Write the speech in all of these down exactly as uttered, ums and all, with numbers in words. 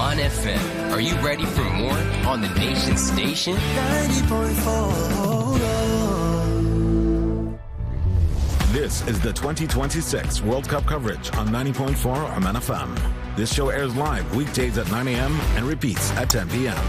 One F M. Are you ready for more on the nation station? ninety point four. This is the twenty twenty-six World Cup coverage on ninety point four Oman F M. This show airs live weekdays at nine a.m. and repeats at ten p.m.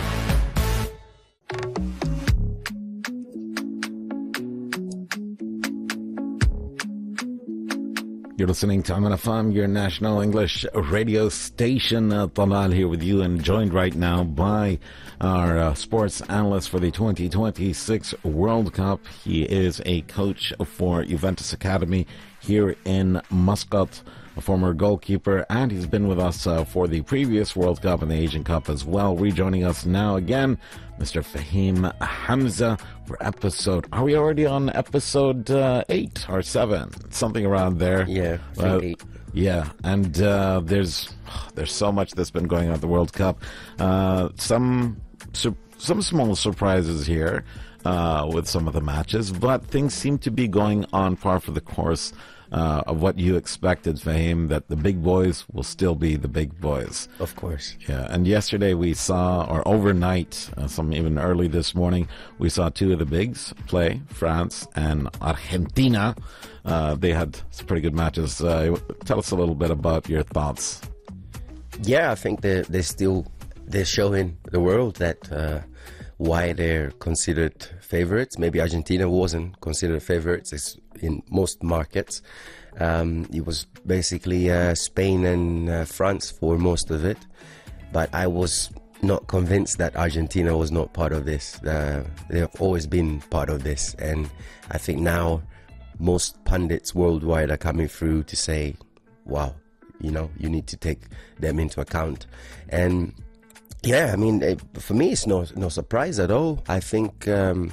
You're listening to Oman F M, your national English radio station. Uh, Talal here with you and joined right now by our uh, sports analyst for the twenty twenty-six World Cup. He is a coach for Juventus Academy here in Muscat, a former goalkeeper, and he's been with us uh, for the previous World Cup and the Asian Cup as well. Rejoining us now again, Mister Fahim Hamza for episode, are we already on episode uh, eight or seven? Something around there. Yeah, uh, eight. Yeah, and uh, there's there's so much that's been going on at the World Cup. Uh, some sur- some small surprises here uh, with some of the matches, but things seem to be going on par for the course uh, of what you expected, Fahim, that the big boys will still be the big boys. Of course. Yeah, and yesterday we saw, or overnight, uh, some even early this morning, we saw two of the bigs play, France and Argentina. Uh, they had some pretty good matches. Uh, tell us a little bit about your thoughts. Yeah, I think they're, they're still they're showing the world that uh, why they're considered favorites. Maybe Argentina wasn't considered favorites. It's in most markets. Um, it was basically uh, Spain and uh, France for most of it. But I was not convinced that Argentina was not part of this. Uh, they've always been part of this. And I think now most pundits worldwide are coming through to say, wow, you know, you need to take them into account. And yeah, I mean, it, for me, it's no no surprise at all. I think um,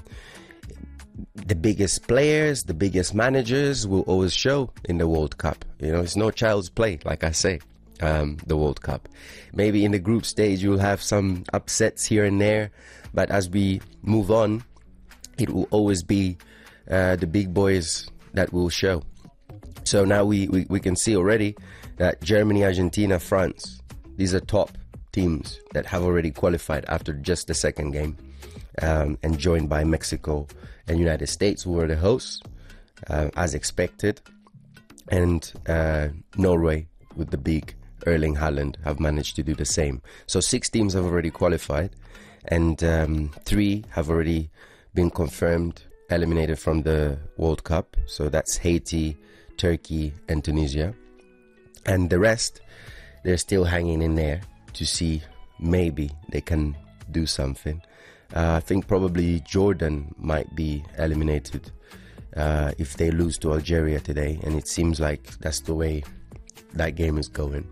the biggest players, the biggest managers will always show in the World Cup. You know, it's no child's play, like I say, um, the World Cup. Maybe in the group stage, you'll have some upsets here and there. But as we move on, it will always be uh, the big boys that will show. So now we, we, we can see already that Germany, Argentina, France, these are top teams that have already qualified after just the second game, um, and joined by Mexico and United States, who were the hosts, uh, as expected. And uh, Norway, with the big Erling Haaland, have managed to do the same. So six teams have already qualified, and um, three have already been confirmed eliminated from the World Cup. So that's Haiti, Turkey, and Tunisia. And the rest, they're still hanging in there to see maybe they can do something. Uh, I think probably Jordan might be eliminated uh, if they lose to Algeria today. And it seems like that's the way that game is going.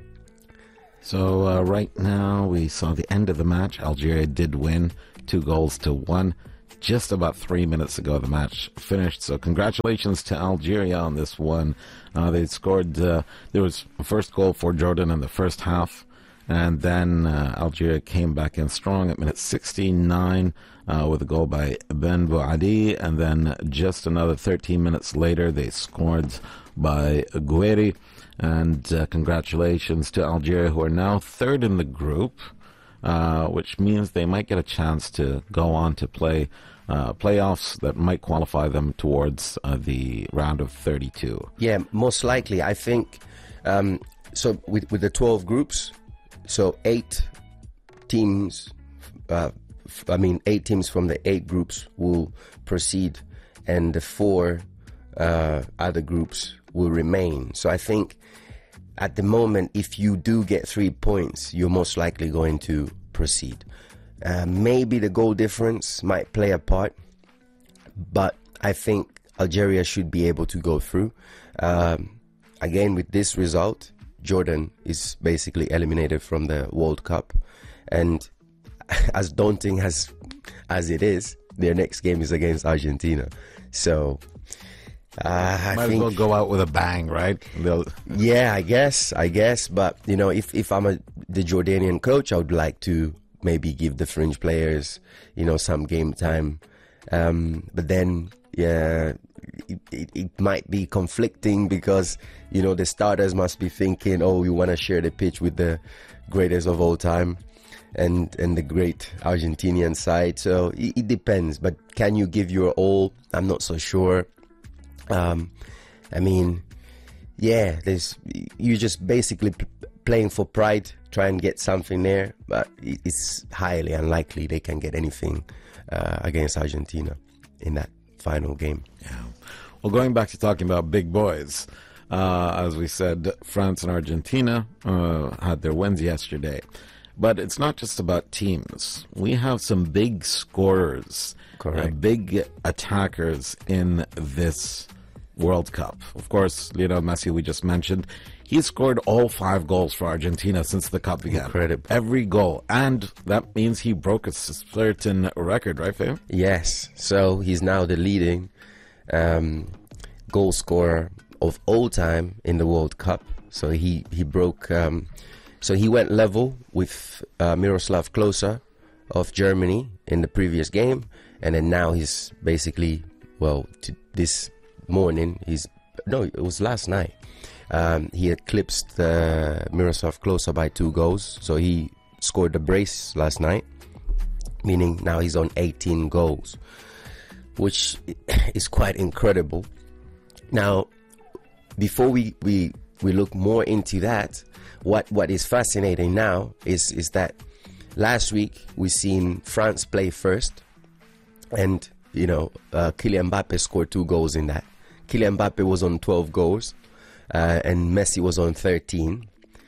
So uh, right now we saw the end of the match. Algeria did win two goals to one. Just about three minutes ago, the match finished. So congratulations to Algeria on this one. Uh, they scored, uh, there was a first goal for Jordan in the first half. And then uh, Algeria came back in strong at minute sixty-nine uh, with a goal by Ben Bouadi. And then just another thirteen minutes later, they scored by Gueri. And uh, congratulations to Algeria, who are now third in the group, uh, which means they might get a chance to go on to play uh, playoffs that might qualify them towards uh, the round of thirty-two. Yeah, most likely. I think, um, so with, with the twelve groups, so eight teams, uh, f- I mean, eight teams from the eight groups will proceed, and the four uh, other groups will remain. So I think at the moment, if you do get three points, you're most likely going to proceed. Uh, maybe the goal difference might play a part, but I think Algeria should be able to go through. Um, again, with this result, Jordan is basically eliminated from the World Cup, and as daunting as as it is, their next game is against Argentina. So uh, I might think, as well go out with a bang, right? They'll... Yeah, I guess, I guess. But you know, if if I'm a the Jordanian coach, I would like to maybe give the fringe players, you know, some game time. Um, but then yeah, it, it, it might be conflicting because, you know, the starters must be thinking, oh, we want to share the pitch with the greatest of all time and and the great Argentinian side. So it, it depends. But can you give your all? I'm not so sure. Um, I mean, yeah, there's you just basically p- playing for pride, try and get something there. But it, it's highly unlikely they can get anything uh, against Argentina in that final game. Yeah. Well, going back to talking about big boys, uh, as we said, France and Argentina uh, had their wins yesterday. But it's not just about teams. We have some big scorers, uh, big attackers in this World Cup. Of course, Lionel Messi, we just mentioned, he scored all five goals for Argentina since the Cup began. Incredible. Every goal. And that means he broke a certain record, right, Faye? Yes. So he's now the leading um, goal scorer of all time in the World Cup. So he, he broke... Um, So he went level with uh, Miroslav Klose of Germany in the previous game, and then now he's basically, well, t- this morning, he's, no, it was last night, um, he eclipsed uh, Miroslav Klose by two goals, so he scored a brace last night, meaning now he's on eighteen goals, which is quite incredible. Now, before we, we, we look more into that, What what is fascinating now is is that last week we seen France play first, and you know uh, Kylian Mbappe scored two goals in that. Kylian Mbappe was on twelve goals, uh, and Messi was on thirteen.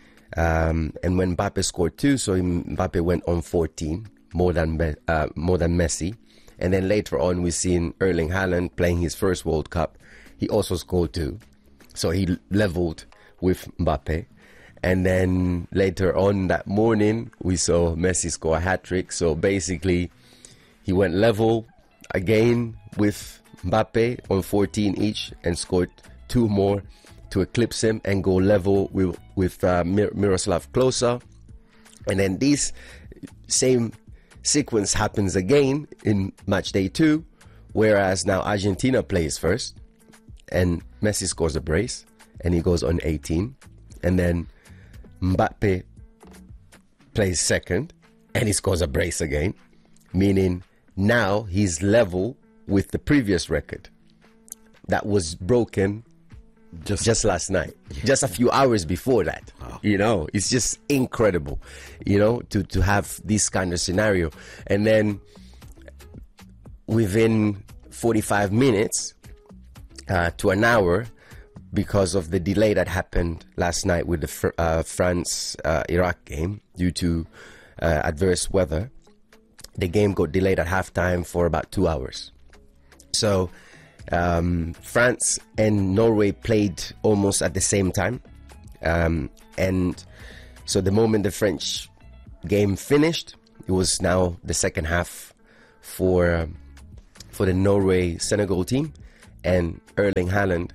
Um, and when Mbappe scored two, so Mbappe went on fourteen, more than uh, more than Messi. And then later on we seen Erling Haaland playing his first World Cup. He also scored two, so he leveled with Mbappe. And then later on that morning, we saw Messi score a hat-trick. So basically, he went level again with Mbappe on fourteen each and scored two more to eclipse him and go level with, with uh, Mir- Miroslav Klose. And then this same sequence happens again in match day two, whereas now Argentina plays first and Messi scores a brace and he goes on eighteen. And then Mbappe plays second and he scores a brace again, meaning now he's level with the previous record that was broken just, just last night, yeah. just a few hours before that. Wow. You know, it's just incredible, you know, to, to have this kind of scenario. And then within forty-five minutes uh, to an hour, because of the delay that happened last night with the fr- uh, France-Iraq uh, game due to uh, adverse weather, the game got delayed at halftime for about two hours. So um, France and Norway played almost at the same time. Um, and so the moment the French game finished, it was now the second half for, um, for the Norway-Senegal team. And Erling Haaland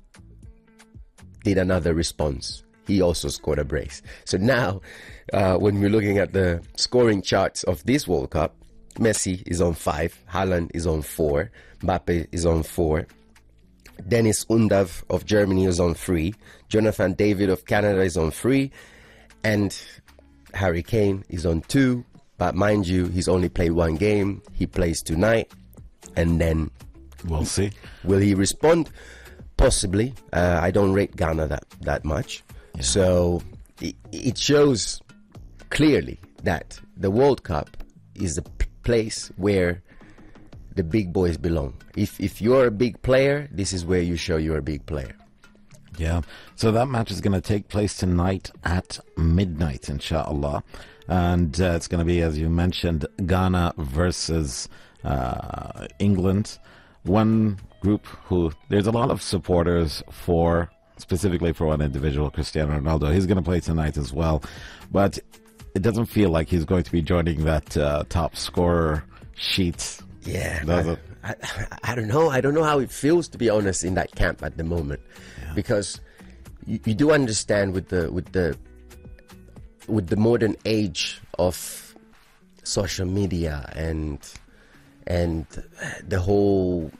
did another response. He also scored a brace. So now, uh, when we're looking at the scoring charts of this World Cup, Messi is on five, Haaland is on four, Mbappe is on four, Dennis Undav of Germany is on three, Jonathan David of Canada is on three, and Harry Kane is on two. But mind you, he's only played one game. He plays tonight, and then we'll see. Will he respond? Possibly. Uh, I don't rate Ghana that, that much. Yeah. So it, it shows clearly that the World Cup is the p- place where the big boys belong. If if you're a big player, this is where you show you're a big player. Yeah. So that match is going to take place tonight at midnight, inshallah. And uh, it's going to be, as you mentioned, Ghana versus uh, England. One group who there's a lot of supporters for, specifically for one individual, Cristiano Ronaldo. He's going to play tonight as well, but it doesn't feel like he's going to be joining that uh, top scorer sheet. Yeah, I, I, I don't know. I don't know how it feels, to be honest, in that camp at the moment, yeah. because you, you do understand with the with the with the modern age of social media and and the whole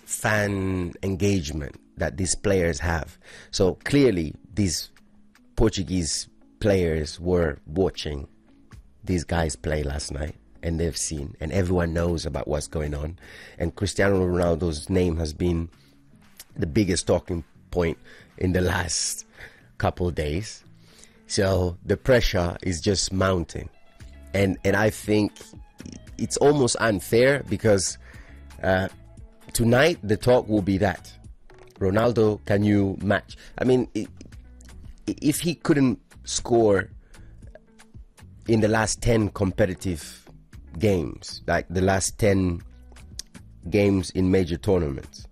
fan engagement that these players have. So clearly these Portuguese players were watching these guys play last night, and they've seen, and everyone knows about what's going on. And Cristiano Ronaldo's name has been the biggest talking point in the last couple of days. So the pressure is just mounting. And and I think it's almost unfair because uh, tonight the talk will be that. Ronaldo, can you match? I mean, if he couldn't score in the last ten competitive games, like the last ten games in major tournaments,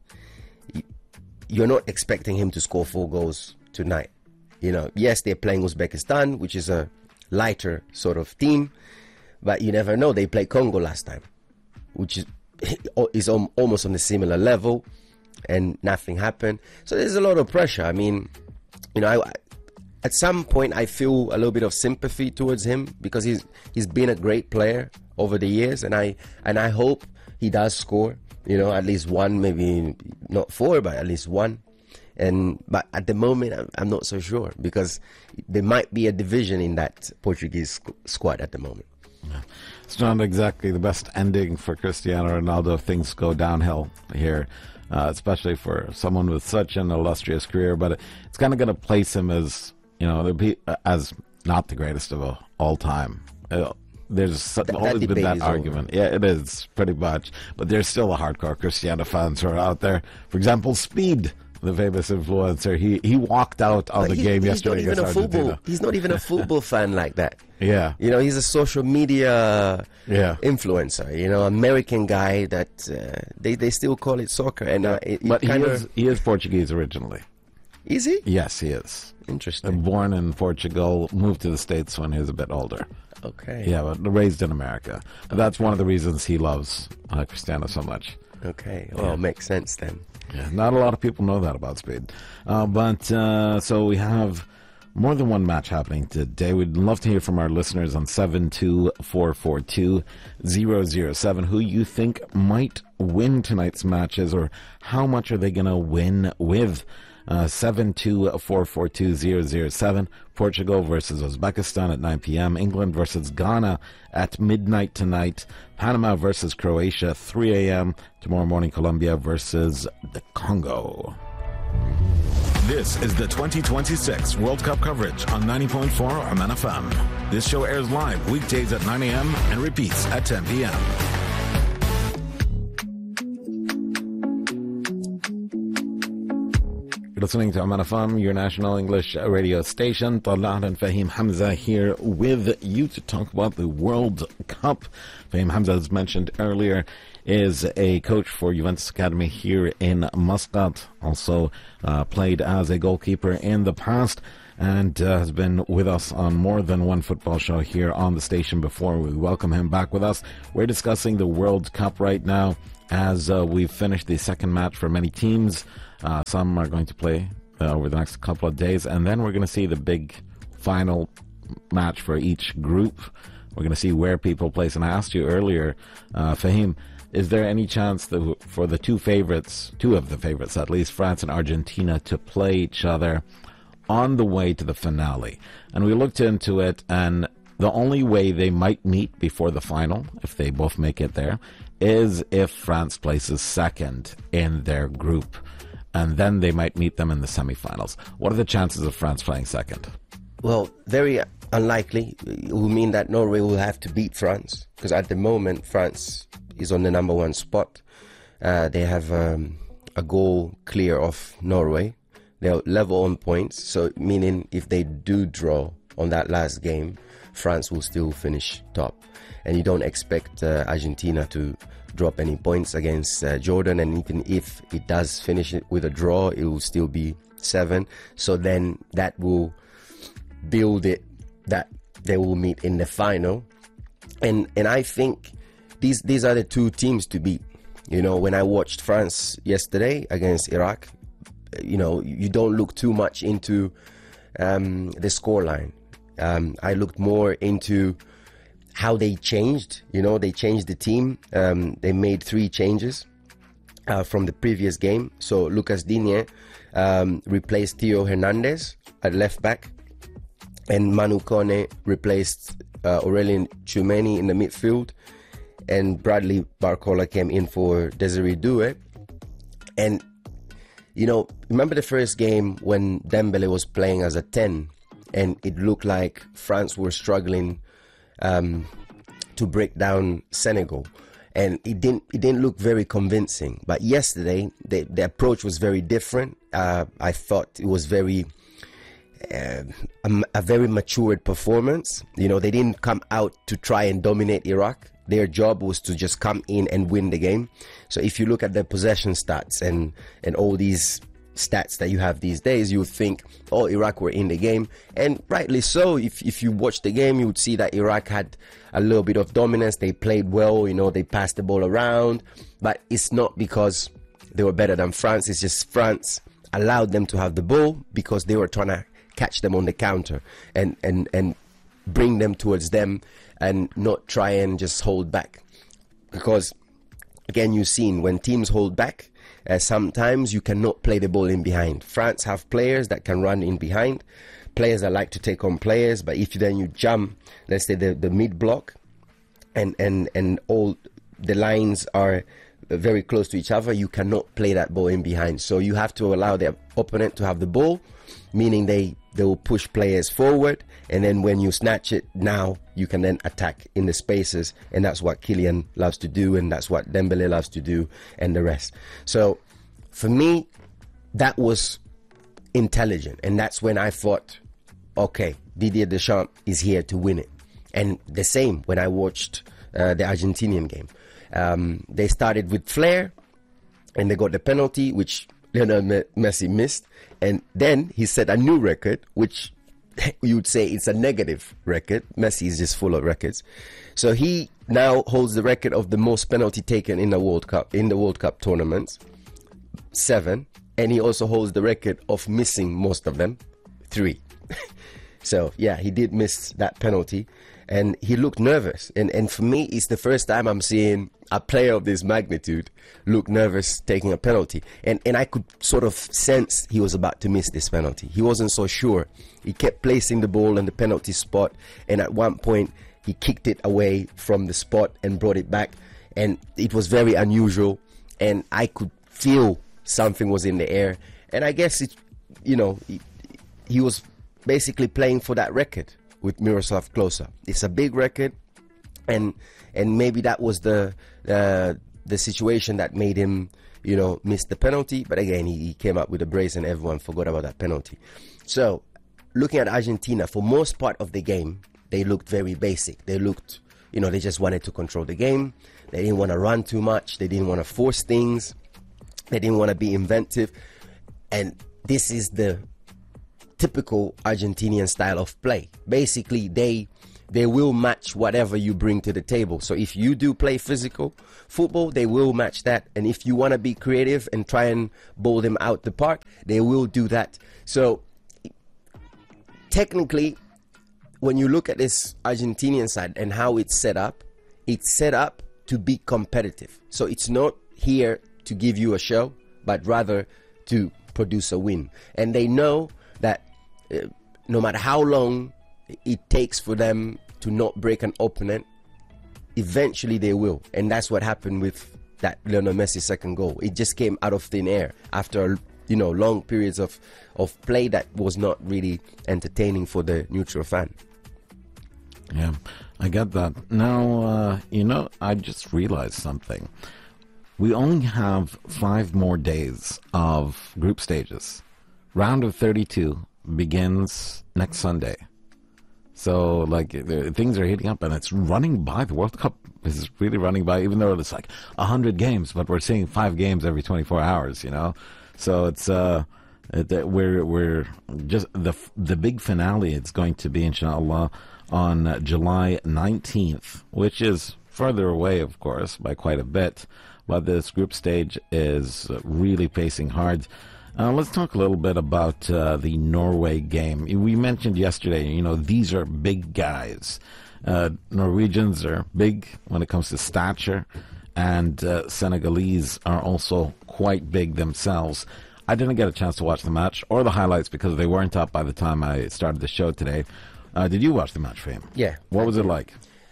you're not expecting him to score four goals tonight. You know, yes, they're playing Uzbekistan, which is a lighter sort of team, but you never know. They played Congo last time, which is, is almost on a similar level, and nothing happened. So there's a lot of pressure. I mean, you know, I, at some point I feel a little bit of sympathy towards him because he's he's been a great player over the years, and I and I hope he does score. You know, at least one, maybe not four, but at least one. And but at the moment, I'm not so sure because there might be a division in that Portuguese squad at the moment. Yeah. It's not exactly the best ending for Cristiano Ronaldo if things go downhill here, uh, especially for someone with such an illustrious career. But it's kind of going to place him as, you know, as not the greatest of all time. Uh, There's that, always that been that argument. Over. Yeah, it is pretty much. But there's still a hardcore Cristiano fans who are out there. For example, Speed, the famous influencer, he he walked out on but the he, game he's yesterday not even against a Argentina. Football, he's not even a football fan like that. Yeah. You know, he's a social media yeah. influencer. You know, American guy that uh, they, they still call it soccer. And uh, it, But it he is, he is Portuguese originally. Is he? Yes, he is. Interesting. Born in Portugal, moved to the States when he was a bit older. Okay. Yeah, but raised in America. But that's one of the reasons he loves uh, Cristiano so much. Okay. Well, yeah. Makes sense then. Yeah, not a lot of people know that about Speed. Uh, but uh, so we have more than one match happening today. We'd love to hear from our listeners on seven two four four two zero zero seven who you think might win tonight's matches, or how much are they going to win with. Uh, seven two four four two zero zero seven. Portugal versus Uzbekistan at nine p.m. England versus Ghana at midnight tonight. Panama versus Croatia three a.m. Tomorrow morning, Colombia versus the Congo. This is the twenty twenty-six World Cup coverage on ninety point four M N F M. This show airs live weekdays at nine a.m. and repeats at ten p.m. Listening to M N F M, your national English radio station. Talat and Fahim Hamza here with you to talk about the World Cup. Fahim Hamza, as mentioned earlier, is a coach for Juventus Academy here in Muscat. Also uh, played as a goalkeeper in the past, and uh, has been with us on more than one football show here on the station before. We welcome him back with us. We're discussing the World Cup right now as uh, we've finished the second match for many teams. Uh, some are going to play uh, over the next couple of days, and then we're going to see the big final match for each group. We're going to see where people place. And I asked you earlier, uh, Fahim, is there any chance that for the two favorites, two of the favorites at least, France and Argentina, to play each other on the way to the finale? And we looked into it, and the only way they might meet before the final, if they both make it there, is if France places second in their group. And then they might meet them in the semifinals. What are the chances of France playing second? Well, very unlikely. It will mean that Norway will have to beat France, because at the moment France is on the number one spot. Uh, they have um, a goal clear of Norway. They're level on points, so meaning if they do draw on that last game, France will still finish top. And you don't expect uh, Argentina to drop any points against uh, Jordan, and even if it does finish it with a draw, it will still be seven. So then that will build it that they will meet in the final. And and I think these these are the two teams to beat. You know, when I watched France yesterday against Iraq, you know, you don't look too much into um, the scoreline. Um, I looked more into how they changed. You know, they changed the team. Um, they made three changes. uh, from the previous game. So Lucas Digne um, replaced Theo Hernandez at left back, and Manu Kone replaced uh, Aurelien Tchouameni in the midfield, and Bradley Barcola came in for Desiree Doué. And, you know, remember the first game when Dembele was playing as a ten, and it looked like France were struggling um, to break down Senegal, and it didn't it didn't look very convincing. But yesterday, the, the approach was very different. Uh, I thought it was very uh, a, a very matured performance. You know, they didn't come out to try and dominate Iraq. Their job was to just come in and win the game. So if you look at the possession stats and, and all these stats that you have these days, you would think, oh, Iraq were in the game. And rightly so. If, if you watch the game, you would see that Iraq had a little bit of dominance. They played well, you know, they passed the ball around. But it's not because they were better than France. It's just France allowed them to have the ball because they were trying to catch them on the counter and, and, and bring them towards them, and not try and just hold back. Because, again, you've seen when teams hold back, uh, sometimes you cannot play the ball in behind. France have players that can run in behind, players that like to take on players, but if then you jump, let's say, the, the mid-block, and, and, and all the lines are very close to each other, you cannot play that ball in behind. So you have to allow the opponent to have the ball, meaning they, they will push players forward, and then when you snatch it, now you can then attack in the spaces, and that's what Kylian loves to do, and that's what Dembele loves to do, and the rest. So for me, that was intelligent, and that's when I thought, okay, Didier Deschamps is here to win it. And the same when I watched uh, the Argentinian game. Um, they started with flair, and they got the penalty, which Lionel Messi missed, and then he set a new record, which you would say it's a negative record. Messi is just full of records. So he now holds the record of the most penalty taken in the World Cup, in the World Cup tournaments, seven, and he also holds the record of missing most of them, three. So yeah, he did miss that penalty, and he looked nervous. And and for me, it's the first time I'm seeing a player of this magnitude look nervous taking a penalty. And and I could sort of sense he was about to miss this penalty. He wasn't so sure. He kept placing the ball in the penalty spot, and at one point he kicked it away from the spot and brought it back. And it was very unusual, and I could feel something was in the air. And I guess it, you know, he, he was basically playing for that record with Miroslav Klose. It's a big record, and and maybe that was the uh, the situation that made him, you know, miss the penalty. But again, he, he came up with a brace, and everyone forgot about that penalty. So, looking at Argentina, for most part of the game, they looked very basic. They looked, you know, they just wanted to control the game. They didn't want to run too much. They didn't want to force things. They didn't want to be inventive. And this is the typical Argentinian style of play. Basically, they they will match whatever you bring to the table. So if you do play physical football, they will match that. And if you want to be creative and try and bowl them out the park, they will do that. So technically, when you look at this Argentinian side and how it's set up, it's set up to be competitive. So it's not here to give you a show, but rather to produce a win. And they know that uh, no matter how long it takes for them to not break an opponent, eventually they will. And that's what happened with that Lionel Messi second goal. It just came out of thin air after, you know, long periods of, of play that was not really entertaining for the neutral fan. Yeah, I get that. Now, uh, you know, I just realized something. We only have five more days of group stages. Round of thirty-two begins next Sunday. So, like, the, things are heating up, and it's running by. The World Cup is really running by, even though it's like one hundred games, but we're seeing five games every twenty-four hours, you know? So it's, uh, it, we're, we're just, the, the big finale is going to be, inshallah, on uh, July nineteenth, which is further away, of course, by quite a bit. But this group stage is really pacing hard. Uh, let's talk a little bit about uh, the Norway game. We mentioned yesterday, you know, these are big guys. Uh, Norwegians are big when it comes to stature. and uh, Senegalese are also quite big themselves. I didn't get a chance to watch the match or the highlights because they weren't up by the time I started the show today. Uh, did you watch the match, Fahim? Yeah. What was it like?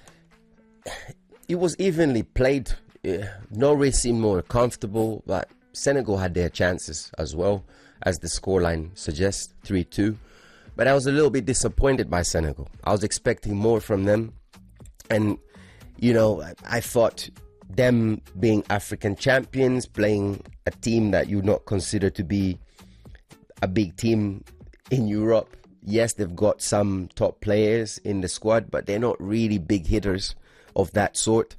It was evenly played. Uh, Norway seemed more comfortable, but Senegal had their chances as well, as the scoreline suggests, three two. But I was a little bit disappointed by Senegal. I was expecting more from them. And, you know, I, I thought them being African champions, playing a team that you not consider to be a big team in Europe. Yes, they've got some top players in the squad, but they're not really big hitters of that sort.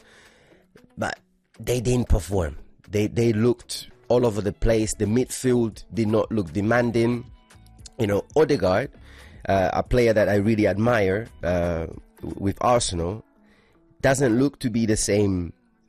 But they didn't perform. They they looked all over the place. The midfield did not look demanding. You know, Odegaard, uh, a player that I really admire uh, with Arsenal, doesn't look to be the same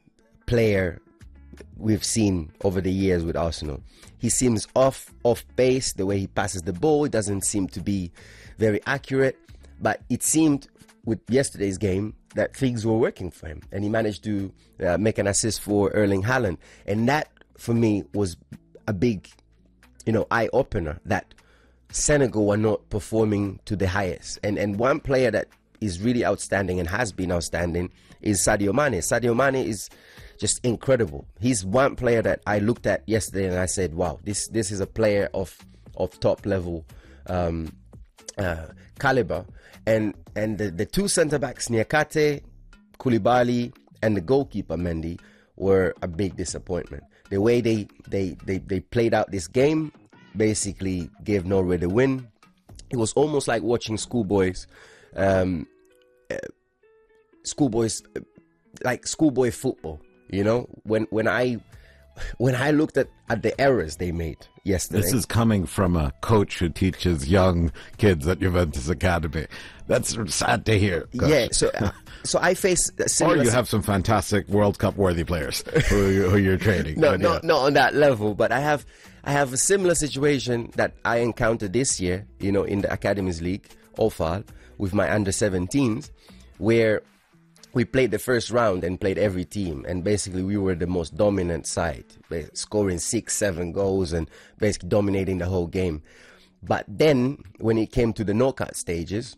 player we've seen over the years with Arsenal. He seems off off base, the way he passes the ball. It doesn't seem to be very accurate, but it seemed with yesterday's game that things were working for him, and he managed to uh, make an assist for Erling Haaland, and that for me was a big, you know, eye opener that Senegal were not performing to the highest. And and one player that is really outstanding and has been outstanding is Sadio Mane. Sadio Mane is just incredible. He's one player that I looked at yesterday and I said, wow, this this is a player of of top level um, uh, caliber. And and the, the two centre backs, Niakate, Koulibaly, and the goalkeeper Mendy, were a big disappointment. The way they they they, they played out this game basically gave Norway the win. It was almost like watching schoolboys, um, uh, schoolboys, uh, like schoolboy football. You know, when when I when I looked at, at the errors they made yesterday. This is coming from a coach who teaches young kids at Juventus Academy. That's sad to hear, Coach. Yeah, so uh, so I face or you have some fantastic World Cup worthy players who, you, who you're training. no, but, no, yeah. not on that level. But I have I have a similar situation that I encountered this year. You know, in the Academies League, O F A L, with my under seventeens, where we played the first round and played every team, and basically we were the most dominant side, scoring six, seven goals and basically dominating the whole game. But then when it came to the knockout stages,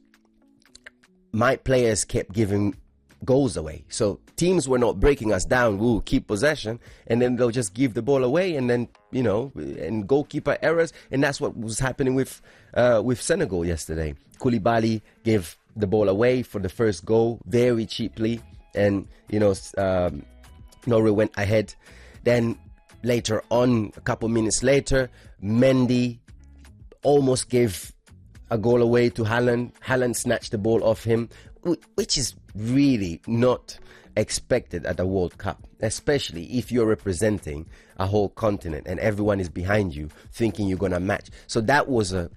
my players kept giving goals away. So teams were not breaking us down. We'll keep possession, and then they'll just give the ball away, and then, you know, and goalkeeper errors. And that's what was happening with uh, with Senegal yesterday. Koulibaly gave the ball away for the first goal very cheaply, and you know um, Norway went ahead. Then later on, a couple minutes later, Mendy almost gave a goal away to Haaland. Haaland snatched the ball off him, which is really not expected at a World Cup, especially if you're representing a whole continent and everyone is behind you thinking you're gonna match. So that was a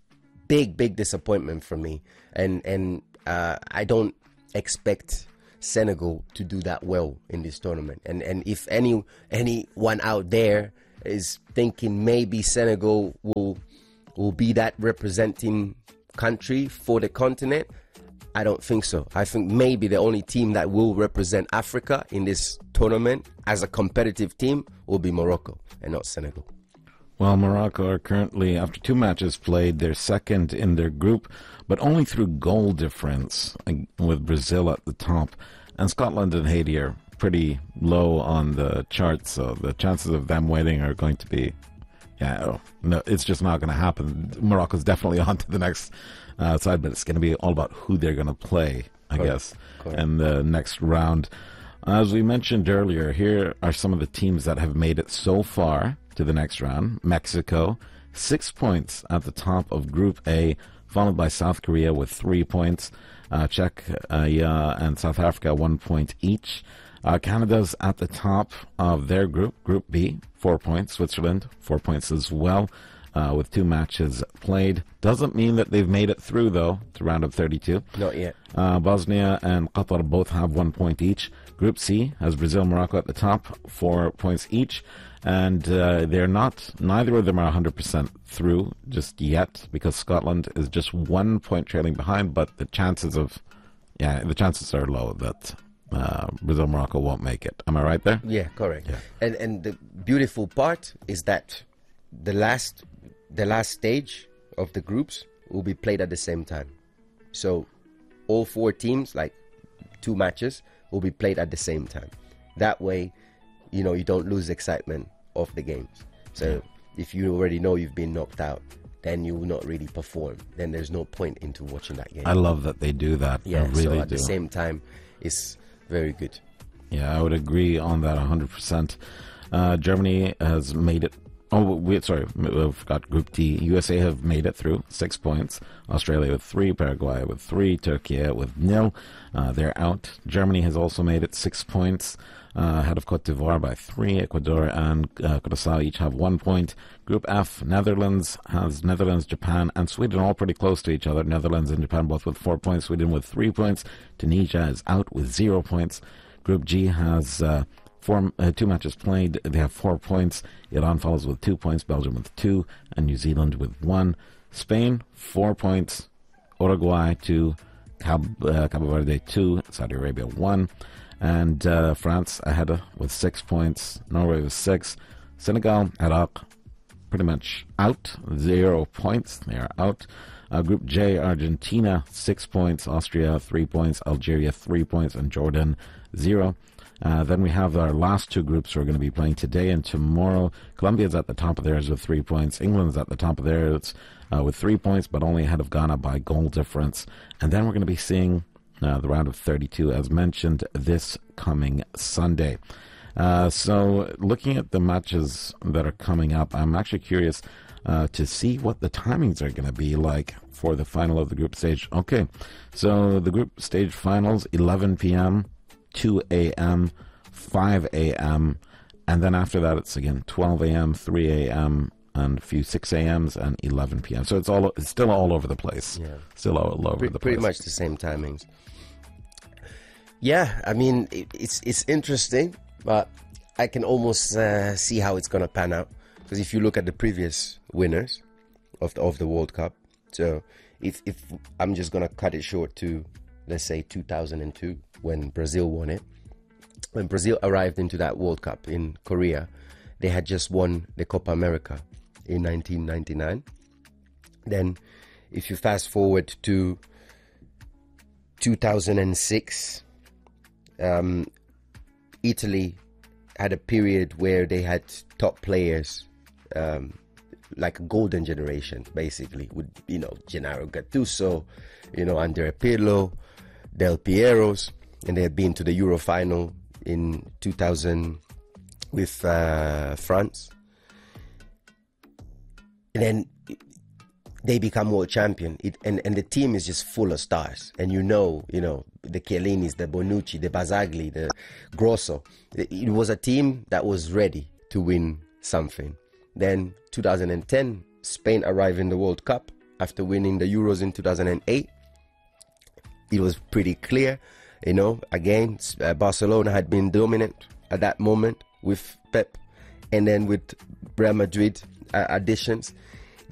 big big disappointment for me, and and uh, I don't expect Senegal to do that well in this tournament. And and if any anyone out there is thinking maybe Senegal will will be that representing country for the continent, I don't think so. I think maybe the only team that will represent Africa in this tournament as a competitive team will be Morocco and not Senegal. Well, Morocco are currently, after two matches played, they're second in their group, but only through goal difference, with Brazil at the top. And Scotland and Haiti are pretty low on the chart, so the chances of them winning are going to be, yeah, no, it's just not going to happen. Morocco's definitely on to the next uh, side, but it's going to be all about who they're going to play, I Correct. guess, Correct. in the next round. As we mentioned earlier, here are some of the teams that have made it so far to the next round. Mexico, six points at the top of Group A, followed by South Korea with three points. Uh, Czech uh, yeah, and South Africa, one point each. Uh, Canada's at the top of their group, Group B, four points. Switzerland, four points as well, uh, with two matches played. Doesn't mean that they've made it through, though, to round of thirty-two. Not yet. Uh, Bosnia and Qatar both have one point each. Group C has Brazil, Morocco at the top, four points each. And uh, they're not, neither of them are one hundred percent through just yet, because Scotland is just one point trailing behind, but the chances of, yeah, the chances are low that uh, Brazil Morocco won't make it. Am I right there? Yeah, correct. Yeah. And and the beautiful part is that the last the last stage of the groups will be played at the same time. So all four teams, like two matches, will be played at the same time. That way, you know, you don't lose excitement of the games. So yeah. if you already know you've been knocked out, then you will not really perform. Then there's no point into watching that game. I love that they do that. Yeah, I really so at do. the same time, it's very good. Yeah, I would agree on that one hundred percent. Uh, Germany has made it. Oh, we, sorry, we've got Group D. U S A have made it through, six points. Australia with three, Paraguay with three, Turkey with nil. Uh, they're out. Germany has also made it six points, uh, ahead of Cote d'Ivoire by three. Ecuador and uh, Curaçao each have one point. Group F, Netherlands has Netherlands, Japan, and Sweden all pretty close to each other. Netherlands and Japan both with four points. Sweden with three points. Tunisia is out with zero points. Group G has uh, four, uh, two matches played. They have four points. Iran follows with two points. Belgium with two, and New Zealand with one. Spain four points. Uruguay two. Cab, uh, Cabo Verde two. Saudi Arabia one, and uh, France ahead of, with six points. Norway with six. Senegal, Iraq, pretty much out. Zero points. They are out. Uh, Group J, Argentina six points. Austria three points. Algeria three points, and Jordan zero. Uh, then we have our last two groups who are going to be playing today and tomorrow. Colombia's at the top of theirs with three points. England's at the top of theirs uh, with three points, but only ahead of Ghana by goal difference. And then we're going to be seeing uh, the round of thirty-two, as mentioned, this coming Sunday. Uh, so looking at the matches that are coming up, I'm actually curious uh, to see what the timings are going to be like for the final of the group stage. Okay, so the group stage finals, eleven p.m., two a.m., five a.m., and then after that it's again twelve a.m., three a.m., and a few six a.m.s and eleven p.m. So it's all it's still all over the place. Yeah, still all over Pre- the place. Pretty much the same timings. Yeah, I mean it, it's it's interesting, but I can almost uh, see how it's gonna pan out, because if you look at the previous winners of the, of the World Cup, so if if I'm just gonna cut it short to, let's say, two thousand two, when Brazil won it. When Brazil arrived into that World Cup in Korea, they had just won the Copa America in nineteen ninety-nine. Then, if you fast forward to two thousand six, um, Italy had a period where they had top players, um, like a golden generation, basically, with, you know, Gennaro Gattuso, you know, Andrea Pirlo, Del Piero's, and they had been to the Euro final in two thousand with uh, France. And then they become world champion, it, and, and the team is just full of stars. And you know, you know, the Chiellinis, the Bonucci, the Bazzagli, the Grosso. It, it was a team that was ready to win something. Then two thousand ten, Spain arrived in the World Cup after winning the Euros in two thousand eight. It was pretty clear, you know, again, uh, Barcelona had been dominant at that moment with Pep, and then with Real Madrid uh, additions,